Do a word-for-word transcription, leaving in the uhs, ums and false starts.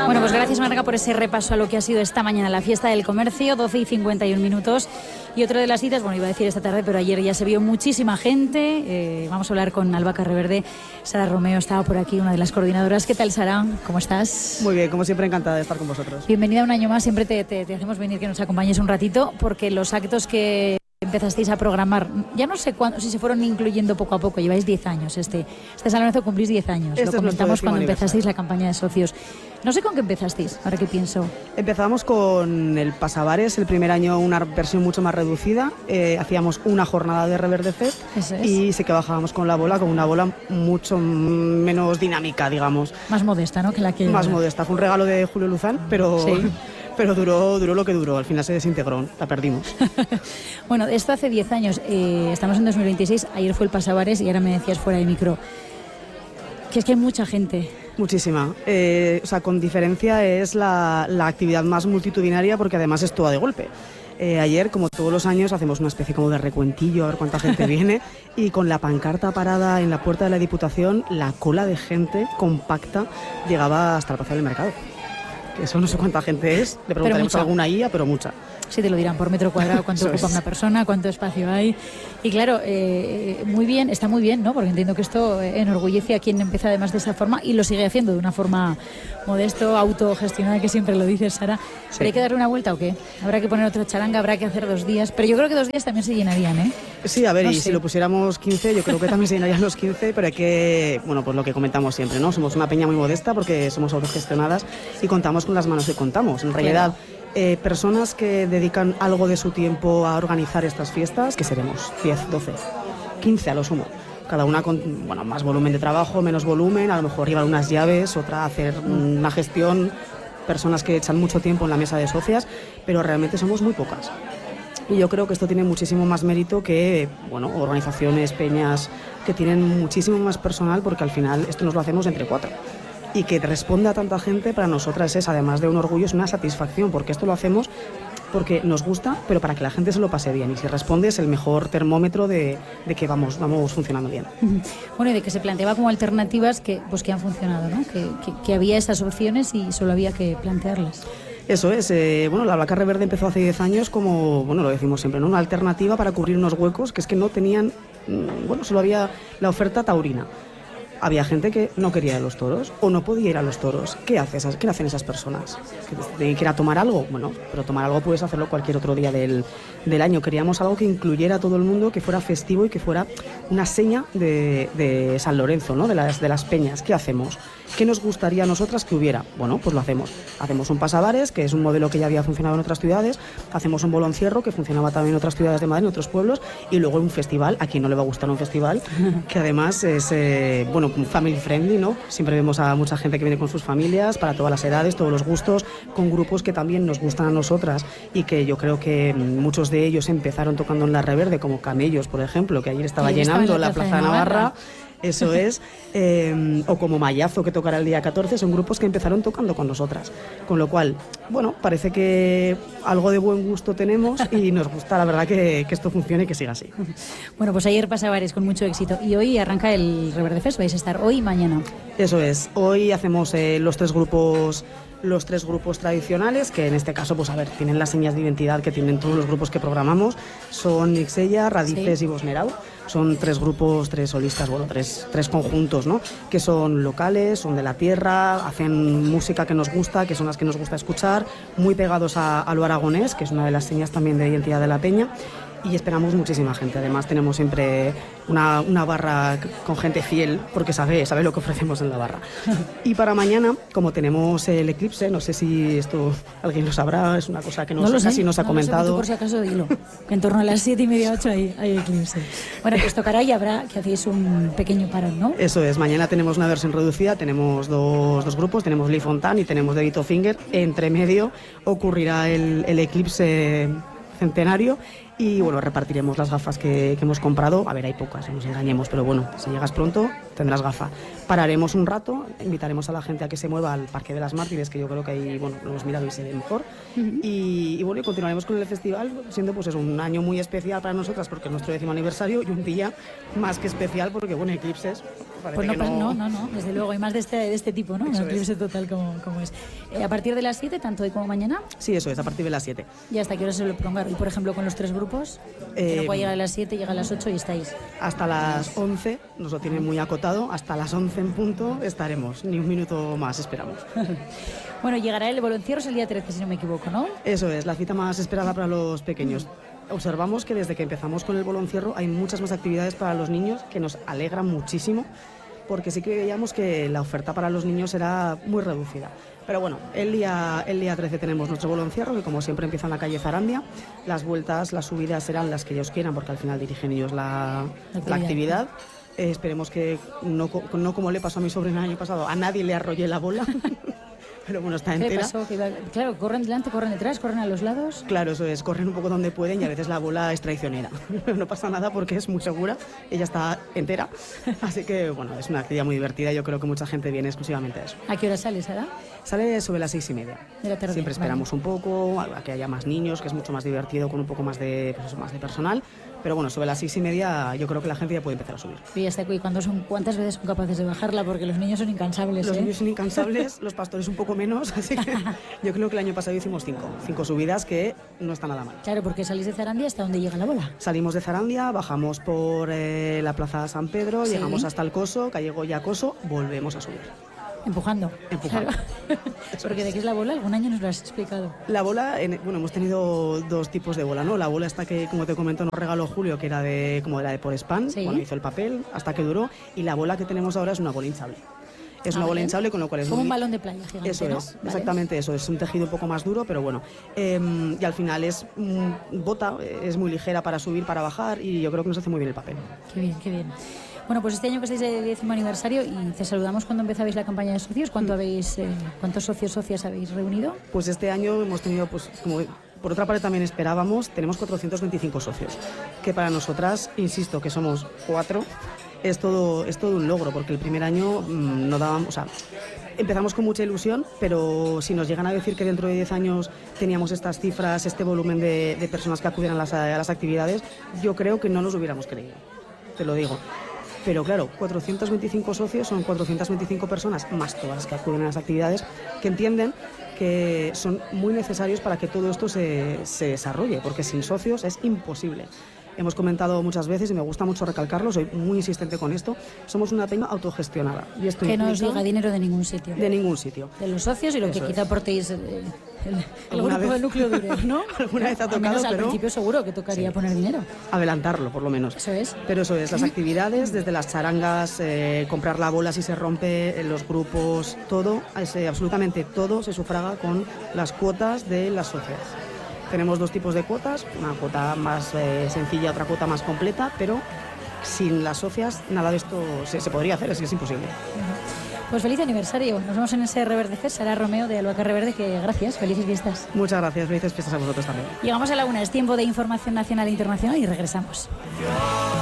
Bueno, pues gracias, Marga, por ese repaso a lo que ha sido esta mañana la fiesta del comercio, doce y cincuenta y un minutos. Y otra de las citas, bueno, iba a decir esta tarde, pero ayer ya se vio muchísima gente. Eh, vamos a hablar con Albahaca Reverde. Sara Romeo estaba por aquí, una de las coordinadoras. ¿Qué tal, Sara? ¿Cómo estás? Muy bien, como siempre, encantada de estar con vosotros. Bienvenida un año más. Siempre te, te, te hacemos venir que nos acompañes un ratito, porque los actos que empezasteis a programar, ya no sé cuándo, si se fueron incluyendo poco a poco, lleváis diez años, este, este Salonazo cumplís diez años, este lo comentamos cuando empezasteis la campaña de socios. No sé con qué empezasteis, ahora que pienso. Empezamos con el Pasabares, el primer año una versión mucho más reducida, eh, hacíamos una jornada de Reverde Fest. Eso es. Y sí que bajábamos con la bola, con una bola mucho menos dinámica, digamos. Más modesta, ¿no? Que la que... Más modesta, fue un regalo de Julio Luzán, pero... Sí. Pero duró, duró lo que duró, al final se desintegró, la perdimos. Bueno, esto hace diez años, eh, estamos en dos mil veintiséis, ayer fue el Pasabares y ahora me decías fuera de micro, que es que hay mucha gente. Muchísima, eh, o sea, con diferencia es la, la actividad más multitudinaria porque además es toda de golpe. Eh, ayer, como todos los años, hacemos una especie como de recuentillo a ver cuánta gente viene y con la pancarta parada en la puerta de la Diputación, la cola de gente compacta llegaba hasta el Plaza del Mercado. Eso no sé cuánta gente es, le preguntaremos a alguna I A, pero mucha. Sí, te lo dirán por metro cuadrado, cuánto ocupa una persona, cuánto espacio hay. Y claro, eh, muy bien, está muy bien, ¿no? Porque entiendo que esto enorgullece a quien empieza además de esa forma y lo sigue haciendo de una forma modesto, autogestionada, que siempre lo dices, Sara. Sí. ¿Pero hay que darle una vuelta o qué? ¿Habrá que poner otra charanga? ¿Habrá que hacer dos días? Pero yo creo que dos días también se llenarían, ¿eh? Sí, a ver, no y sé. si lo pusiéramos quince, yo creo que también se llenarían los quince, pero hay que, bueno, pues lo que comentamos siempre, ¿no? Somos una peña muy modesta porque somos autogestionadas y contamos con las manos que contamos. En realidad, claro. Eh, personas que dedican algo de su tiempo a organizar estas fiestas, que seremos diez, doce, quince a lo sumo. Cada una con bueno, más volumen de trabajo, menos volumen, a lo mejor llevar unas llaves, otra hacer una gestión, personas que echan mucho tiempo en la mesa de socias, pero realmente somos muy pocas. Y yo creo que esto tiene muchísimo más mérito que bueno, organizaciones, peñas, que tienen muchísimo más personal, porque al final esto nos lo hacemos entre cuatro. Y que responda a tanta gente para nosotras es, además de un orgullo, es una satisfacción, porque esto lo hacemos porque nos gusta, pero para que la gente se lo pase bien. Y si responde es el mejor termómetro de, de que vamos, vamos funcionando bien. Bueno, y de que se planteaba como alternativas que, pues, que han funcionado, ¿no? Que, que, que había esas opciones y solo había que plantearlas. Eso es, eh, bueno, la Albahaca Reverde empezó hace diez años como, bueno, lo decimos siempre, ¿no? Una alternativa para cubrir unos huecos que es que no tenían, bueno, solo había la oferta taurina. Había gente que no quería ir a los toros o no podía ir a los toros. ¿Qué haces? ¿Qué hacen esas personas? ¿Que quiera tomar algo? Bueno, pero tomar algo puedes hacerlo cualquier otro día del, del año. Queríamos algo que incluyera a todo el mundo, que fuera festivo y que fuera una seña de, de San Lorenzo, ¿no? De las, de las peñas. ¿Qué hacemos? ¿Qué nos gustaría a nosotras que hubiera? Bueno, pues lo hacemos. Hacemos un Pasabares, que es un modelo que ya había funcionado en otras ciudades. Hacemos un Boloncierro, que funcionaba también en otras ciudades de Madrid, en otros pueblos. Y luego un festival. A quien no le va a gustar un festival, que además es, eh, bueno, family friendly, ¿no? Siempre vemos a mucha gente que viene con sus familias, para todas las edades, todos los gustos, con grupos que también nos gustan a nosotras y que yo creo que muchos de ellos empezaron tocando en la Reverde, como Camellos, por ejemplo, que ayer estaba llenando la Plaza de Navarra. Navarra. Eso es, eh, o como Mayazo, que tocará el día catorce, son grupos que empezaron tocando con nosotras, con lo cual, bueno, parece que algo de buen gusto tenemos y nos gusta, la verdad, que, que esto funcione y que siga así. Bueno, pues ayer Pasabares con mucho éxito y hoy arranca el Reverde Fest, vais a estar hoy y mañana. Eso es, hoy hacemos eh, los tres grupos... los tres grupos tradicionales, que en este caso, pues a ver, tienen las señas de identidad que tienen todos los grupos que programamos, son Ixella, Radices sí. y Bosmerau. Son tres grupos, tres solistas, bueno, tres, tres conjuntos, ¿no? Que son locales, son de la tierra, hacen música que nos gusta, que son las que nos gusta escuchar, muy pegados a, a lo aragonés, que es una de las señas también de identidad de la peña. Y esperamos muchísima gente. Además tenemos siempre una, una barra con gente fiel, porque sabe, sabe lo que ofrecemos en la barra. Y para mañana, como tenemos el eclipse, no sé si esto alguien lo sabrá, es una cosa que nos, no casi nos ha no comentado. Lo sé, por si acaso dilo, que en torno a las siete y media, ocho hay, hay eclipse. Bueno, que os tocará y habrá que hacéis un pequeño parón, ¿no? Eso es, mañana tenemos una versión reducida, tenemos dos, dos grupos, tenemos Lee Fontan y tenemos David Finger. Entre medio ocurrirá el, el eclipse centenario Y bueno, repartiremos las gafas que, que hemos comprado. A ver, hay pocas, no nos engañemos, pero bueno, si llegas pronto tendrás gafa. Pararemos un rato, invitaremos a la gente a que se mueva al Parque de las Mártires, que yo creo que ahí, bueno, lo hemos mirado y se ve mejor. Uh-huh. y, y bueno, y continuaremos con el festival, siendo pues es un año muy especial para nosotras porque es nuestro décimo aniversario y un día más que especial porque, bueno, eclipses. Pues no, que no... no, no, no, desde luego, hay más de este, de este tipo, ¿no? Un eclipse es. total como, como es. Eh, ¿A partir de las siete, tanto hoy como mañana? Sí, eso es, a partir de las siete. ¿Y hasta qué hora se lo prolongar? Y por ejemplo, con los tres grupos, eh, que no puede llegar a las siete, llega a las ocho y estáis. Hasta las once, nos lo tienen muy acotado, hasta las once en punto estaremos, ni un minuto más esperamos. Bueno, llegará el boloncierro el día trece, si no me equivoco, ¿no? Eso es, la cita más esperada para los pequeños. Observamos que desde que empezamos con el boloncierro hay muchas más actividades para los niños que nos alegran muchísimo, porque sí que veíamos que la oferta para los niños era muy reducida. Pero bueno, el día, el día trece tenemos nuestro boloncierro, que como siempre empieza en la calle Zarandia. Las vueltas, las subidas serán las que ellos quieran, porque al final dirigen ellos la, la actividad. Eh, esperemos que no, no como le pasó a mi sobrina el año pasado, a nadie le arrolle la bola. Pero bueno, está entera. ¿Qué pasó? ¿Que iba... Claro, corren delante, corren detrás, corren a los lados. Claro, eso es, corren un poco donde pueden y a veces la bola es traicionera. No pasa nada porque es muy segura, ella está entera. Así que bueno, es una actividad muy divertida, yo creo que mucha gente viene exclusivamente a eso. ¿A qué hora sale, Sara? Sale sobre las seis y media. De la tarde. Siempre esperamos vale. un poco, a que haya más niños, que es mucho más divertido con un poco más de, pues eso, más de personal. Pero bueno, sobre las seis y media yo creo que la gente ya puede empezar a subir. Y hasta aquí, ¿cuándo son, ¿cuántas veces son capaces de bajarla? Porque los niños son incansables. Los ¿eh? niños son incansables, los pastores un poco menos, así que yo creo que el año pasado hicimos cinco, cinco subidas que no está nada mal. Claro, porque salís de Zarandia hasta donde llega la bola. Salimos de Zarandia, bajamos por eh, la plaza San Pedro, sí. Llegamos hasta el Coso, calle Goya Coso, volvemos a subir. Empujando. Empujando. Claro. Porque de qué es la bola, algún año nos lo has explicado. La bola, en, bueno, hemos tenido dos tipos de bola, ¿no? La bola esta que, como te comento, nos regaló Julio, que era de, como era de por Span, sí. Cuando hizo el papel, hasta que duró, y la bola que tenemos ahora es una bola hinchable. Es ah, una bola ¿bien? hinchable, con lo cual es como muy... un balón de playa gigante, Eso ¿no? es, vale. Exactamente eso, es un tejido un poco más duro, pero bueno. Eh, y al final es mm, bota, es muy ligera para subir, para bajar, y yo creo que nos hace muy bien el papel. Qué bien, qué bien. Bueno, pues este año que estáis de décimo aniversario y te saludamos cuando empezabais la campaña de socios. ¿Cuánto mm. habéis, eh, ¿Cuántos socios socias habéis reunido? Pues este año hemos tenido, pues como por otra parte también esperábamos, tenemos cuatrocientos veinticinco socios, que para nosotras, insisto, que somos cuatro, es todo, es todo un logro, porque el primer año mmm, no dábamos, o sea, empezamos con mucha ilusión, pero si nos llegan a decir que dentro de diez años teníamos estas cifras, este volumen de, de personas que acuden a las, a las actividades, yo creo que no nos hubiéramos creído, te lo digo. Pero claro, cuatrocientos veinticinco socios son cuatrocientas veinticinco personas, más todas las que acuden a las actividades, que entienden que son muy necesarios para que todo esto se, se desarrolle, porque sin socios es imposible. Hemos comentado muchas veces y me gusta mucho recalcarlo, soy muy insistente con esto, somos una peña autogestionada. Y esto que no os llega dinero de ningún sitio. De ningún sitio. De los socios y lo Eso que quizá es. aportéis el, el, el grupo vez, del núcleo duro, ¿no? Alguna vez ha tocado, al menos pero... al principio seguro que tocaría sí. poner dinero. Adelantarlo, por lo menos. Eso es. Pero eso es, las actividades, desde las charangas, eh, comprar la bola si se rompe, los grupos, todo, ese, absolutamente todo se sufraga con las cuotas de las socias. Tenemos dos tipos de cuotas, una cuota más eh, sencilla, otra cuota más completa, pero sin las socias nada de esto se, se podría hacer, es que es imposible. Pues feliz aniversario, nos vemos en ese Reverdecer, Sara Romeo de Albacar Reverde, que gracias, felices fiestas. Muchas gracias, felices fiestas a vosotros también. Llegamos a la una, es tiempo de información nacional e internacional y regresamos.